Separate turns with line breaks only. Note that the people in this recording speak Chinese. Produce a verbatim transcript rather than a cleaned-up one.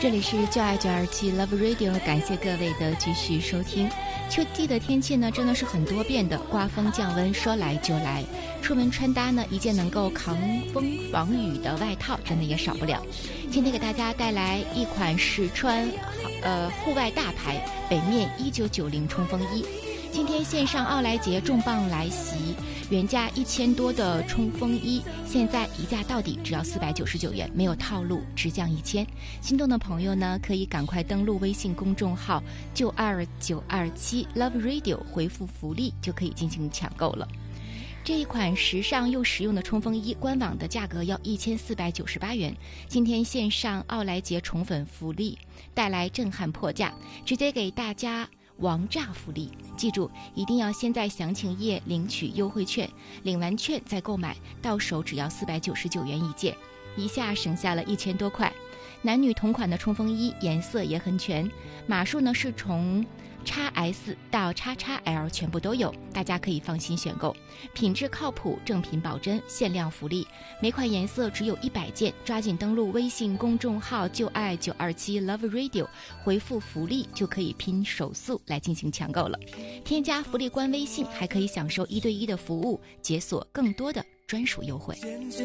这里是就爱九二七 Love Radio， 感谢各位的继续收听。秋季的天气呢，真的是很多变的，刮风降温说来就来。出门穿搭呢，一件能够抗风防雨的外套，真的也少不了。今天给大家带来一款实穿呃户外大牌北面一九九零冲锋衣。今天线上奥莱节重磅来袭，原价一千多的冲锋衣，现在一价到底只要四百九十九元，没有套路，直降一千。心动的朋友呢，可以赶快登录微信公众号九二九二七 Love Radio， 回复福利就可以进行抢购了。这一款时尚又实用的冲锋衣，官网的价格要一千四百九十八元。今天线上奥莱节宠粉福利带来震撼破价，直接给大家王炸福利！记住，一定要先在详情页领取优惠券，领完券再购买，到手只要四百九十九元一件，一下省下了一千多块。男女同款的冲锋衣，颜色也很全，码数呢是从 X S 到 X X L 全部都有，大家可以放心选购，品质靠谱，正品保真，限量福利，每款颜色只有一百件，抓紧登录微信公众号就爱九二七 Love Radio， 回复福利就可以拼手速来进行抢购了。添加福利官微信，还可以享受一对一的服务，解锁更多的专属优惠。